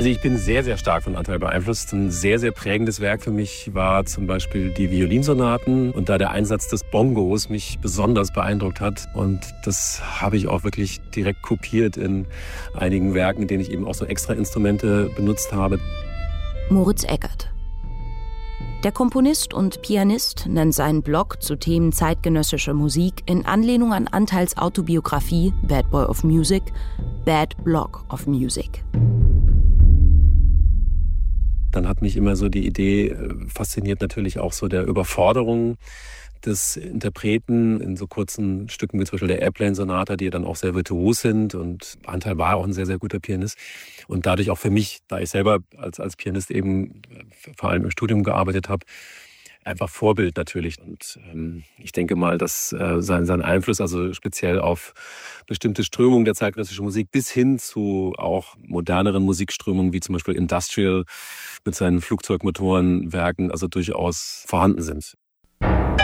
Also ich bin sehr, sehr stark von Anteil beeinflusst. Ein sehr, sehr prägendes Werk für mich war zum Beispiel die Violinsonaten und da der Einsatz des Bongos mich besonders beeindruckt hat. Und das habe ich auch wirklich direkt kopiert in einigen Werken, in denen ich eben auch so extra Instrumente benutzt habe. Moritz Eggert. Der Komponist und Pianist nennt seinen Blog zu Themen zeitgenössischer Musik in Anlehnung an Anteils Autobiografie Bad Boy of Music, Bad Blog of Music. Dann hat mich immer so die Idee fasziniert, natürlich auch so der Überforderung des Interpreten in so kurzen Stücken wie zum Beispiel der Airplane-Sonata, die dann auch sehr virtuos sind. Und Anteil war auch ein sehr, sehr guter Pianist. Und dadurch auch für mich, da ich selber als Pianist eben vor allem im Studium gearbeitet habe, einfach Vorbild natürlich. Und ich denke mal, dass sein Einfluss, also speziell auf bestimmte Strömungen der zeitgenössischen Musik bis hin zu auch moderneren Musikströmungen wie zum Beispiel Industrial mit seinen Flugzeugmotorenwerken, also durchaus vorhanden sind.